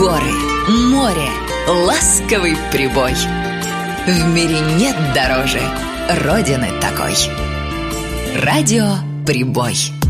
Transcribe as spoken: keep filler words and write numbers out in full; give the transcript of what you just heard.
горы, море, ласковый прибой. В мире нет дороже Родины такой. Радио Прибой.